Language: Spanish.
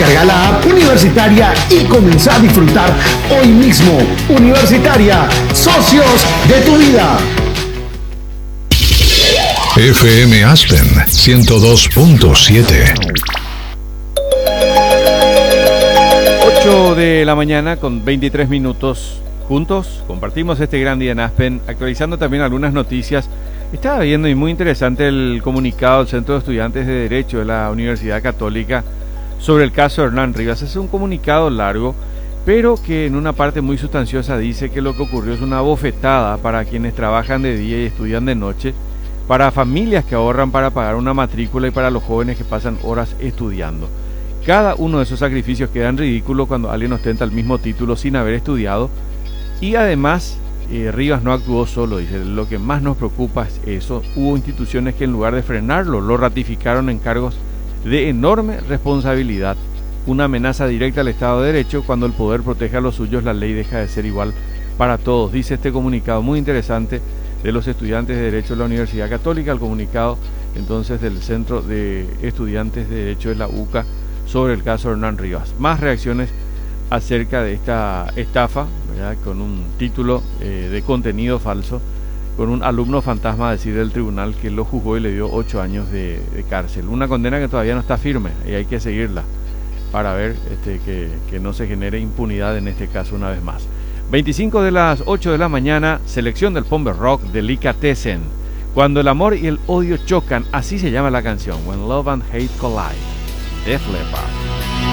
Descarga la app Universitaria y comienza a disfrutar hoy mismo. Universitaria, socios de tu vida. FM Aspen 102.7. 8 de la mañana con 23 minutos. Juntos compartimos este gran día en Aspen, actualizando también algunas noticias. Estaba viendo y muy interesante el comunicado del Centro de Estudiantes de Derecho de la Universidad Católica sobre el caso de Hernán Rivas. Es un comunicado largo, pero que en una parte muy sustanciosa dice que lo que ocurrió es una bofetada para quienes trabajan de día y estudian de noche, para familias que ahorran para pagar una matrícula y para los jóvenes que pasan horas estudiando. Cada uno de esos sacrificios queda en ridículo cuando alguien ostenta el mismo título sin haber estudiado. Y además, Rivas no actuó solo, dice, lo que más nos preocupa es eso. Hubo instituciones que en lugar de frenarlo, lo ratificaron en cargos de enorme responsabilidad. Una amenaza directa al Estado de Derecho. Cuando el poder protege a los suyos, la ley deja de ser igual para todos, dice este comunicado muy interesante de los estudiantes de Derecho de la Universidad Católica, el comunicado entonces del Centro de Estudiantes de Derecho de la UCA sobre el caso de Hernán Rivas. Más reacciones acerca de esta estafa, ¿verdad?, con un título de contenido falso, con un alumno fantasma, decir, del tribunal que lo juzgó y le dio 8 años de cárcel. Una condena que todavía no está firme y hay que seguirla para ver que no se genere impunidad en este caso una vez más. 25 de las 8 de la mañana, selección del Pomber Rock, Delicatessen. Cuando el amor y el odio chocan, así se llama la canción, When Love and Hate Collide, Def Leppard.